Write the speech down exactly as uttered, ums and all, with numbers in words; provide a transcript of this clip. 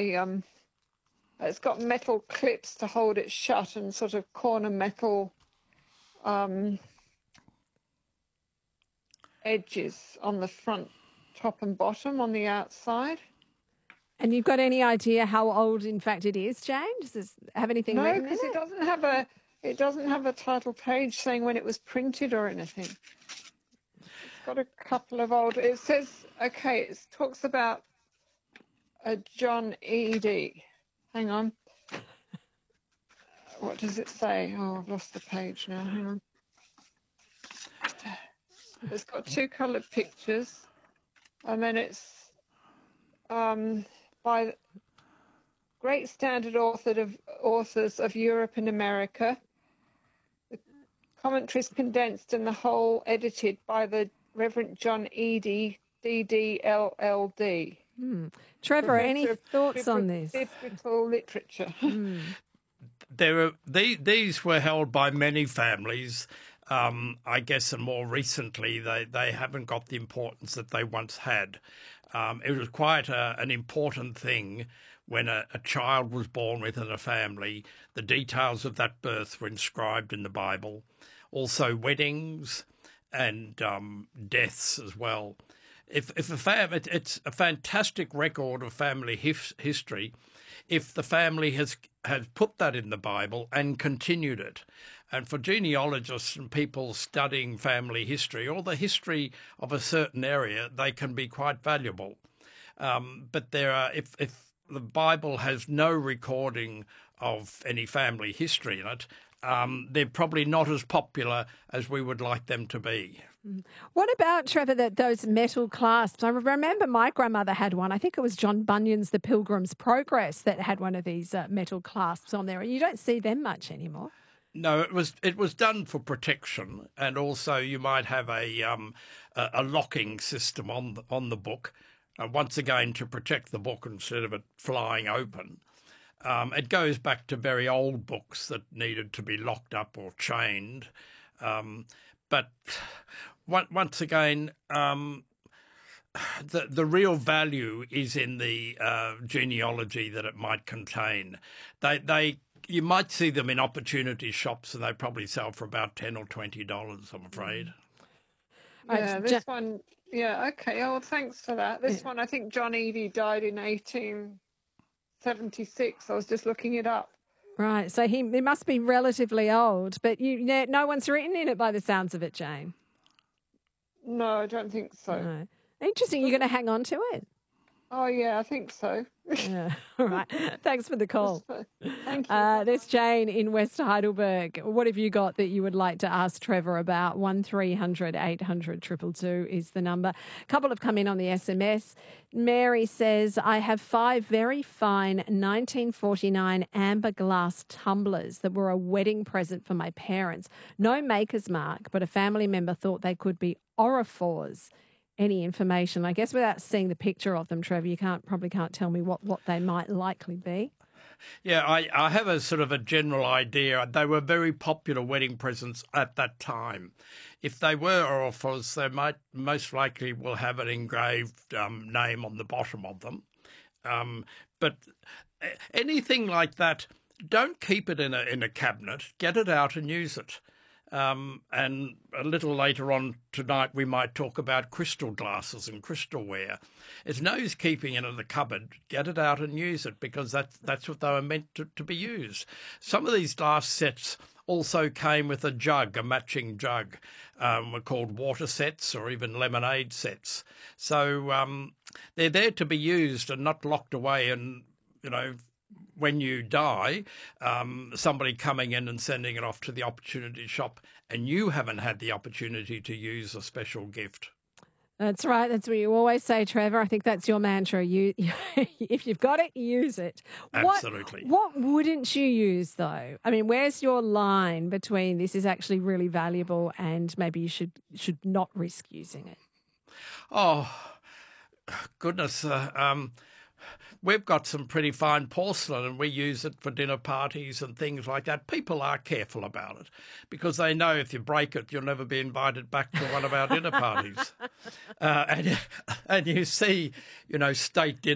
a um. It's got metal clips to hold it shut and sort of corner metal um, edges on the front, top and bottom on the outside. And you've got any idea how old, in fact, it is, Jane? Does this have anything No, written in because it? it doesn't have a it doesn't have a title page saying when it was printed or anything. It's got a couple of old. It says okay. It talks about a John Eadie. Hang on. What does it say? Oh, I've lost the page now. Hang on. It's got two coloured pictures, and then it's um, by great standard author of authors of Europe and America. The commentaries condensed and the whole edited by the Reverend John Eadie, D D L L D. Hmm. Trevor, any thoughts on this? Biblical literature. Hmm. There were, they, these were held by many families, um, I guess, and more recently they, they haven't got the importance that they once had. Um, it was quite a, an important thing when a, a child was born within a family. The details of that birth were inscribed in the Bible. Also weddings and um, deaths as well. If, if a fam, it, it's a fantastic record of family hif- history if the family has has put that in the Bible and continued it. And for genealogists and people studying family history or the history of a certain area, they can be quite valuable. Um, but there are, if, if the Bible has no recording of any family history in it, um, they're probably not as popular as we would like them to be. What about, Trevor, that those metal clasps? I remember my grandmother had one. I think it was John Bunyan's The Pilgrim's Progress that had one of these uh, metal clasps on there. You don't see them much anymore. No, it was it was done for protection, and also you might have a um, a, a locking system on the, on the book, uh, once again to protect the book instead of it flying open. Um, it goes back to very old books that needed to be locked up or chained. Um, but once again, um, the the real value is in the uh, genealogy that it might contain. They they you might see them in opportunity shops, and they probably sell for about ten or twenty dollars. I'm afraid. Yeah, this one. Yeah, okay. Oh, well, thanks for that. This yeah. one, I think John Eadie died in eighteen seventy-six. I was just looking it up. Right, so he, he must be relatively old, but you, no one's written in it by the sounds of it, Jane. No, I don't think so. No. Interesting. You're going to hang on to it? Oh, yeah, I think so. Yeah. All right. Thanks for the call. Thank you. Uh, there's Jane in West Heidelberg. What have you got that you would like to ask Trevor about? one three hundred eight hundred two two two is the number. A couple have come in on the S M S. Mary says, I have five very fine nineteen forty-nine amber glass tumblers that were a wedding present for my parents. No maker's mark, but a family member thought they could be Aurifors. Any information? I guess without seeing the picture of them, Trevor, you can't probably can't tell me what, what they might likely be. Yeah, I, I have a sort of a general idea. They were very popular wedding presents at that time. If they were Aurifors, they might most likely will have an engraved um, name on the bottom of them. Um, but anything like that, don't keep it in a in a cabinet. Get it out and use it. Um, and a little later on tonight, we might talk about crystal glasses and crystalware. It's no use keeping it in the cupboard. Get it out and use it, because that's, that's what they were meant to, to be used. Some of these glass sets also came with a jug, a matching jug. Um, were called water sets or even lemonade sets. So um, they're there to be used and not locked away and, you know, when you die, um, somebody coming in and sending it off to the opportunity shop, and you haven't had the opportunity to use a special gift. That's right. That's what you always say, Trevor. I think that's your mantra. You, if you've got it, use it. Absolutely. What, what wouldn't you use, though? I mean, where's your line between this is actually really valuable and maybe you should should not risk using it? Oh, goodness. Uh, um, We've got some pretty fine porcelain and we use it for dinner parties and things like that. People are careful about it because they know if you break it, you'll never be invited back to one of our dinner parties. Uh, and, and you see, you know, state dinner.